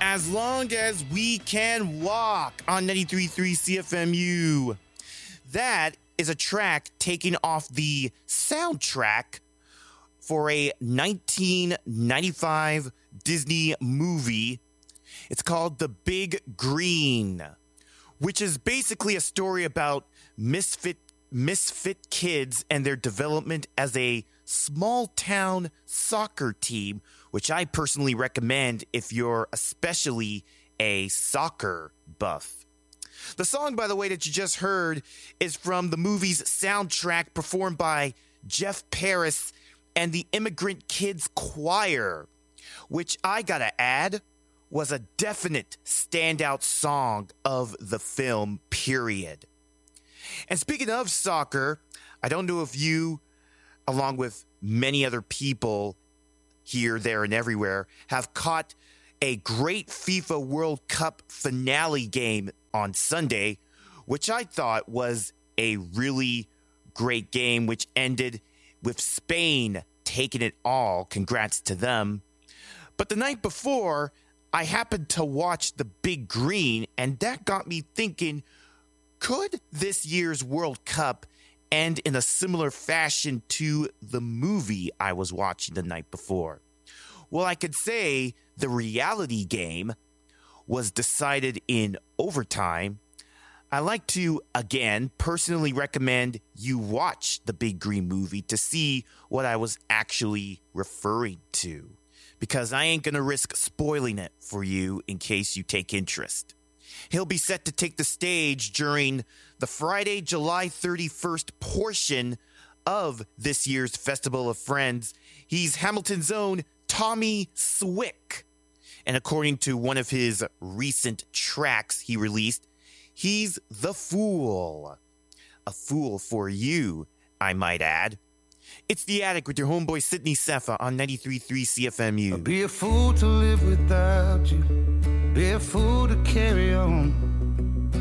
As long as we can walk on 93.3 CFMU. That is a track taken off the soundtrack for a 1995 Disney movie. It's called The Big Green, which is basically a story about misfit kids and their development as a small town soccer team, which I personally recommend if you're especially a soccer buff. The song, by the way, that you just heard is from the movie's soundtrack performed by Jeff Paris and the Immigrant Kids Choir, which I gotta add was a definite standout song of the film, period. And speaking of soccer, I don't know if you, along with many other people here, there, and everywhere, have caught a great FIFA World Cup finale game on Sunday, which I thought was a really great game, which ended with Spain taking it all. Congrats to them. But the night before, I happened to watch The Big Green, and that got me thinking, could this year's World Cup end in a similar fashion to the movie I was watching the night before? Well, I could say the reality game was decided in overtime. I like to, again, personally recommend you watch the Big Green movie to see what I was actually referring to, because I ain't going to risk spoiling it for you in case you take interest. He'll be set to take the stage during the Friday, July 31st portion of this year's Festival of Friends. He's Hamilton's own Tommy Swick. And according to one of his recent tracks he released, he's the fool. A fool for you, I might add. It's The Attic with your homeboy Sydney Sefa on 93.3 CFMU. I'd be a fool to live without you. Be a fool to carry on.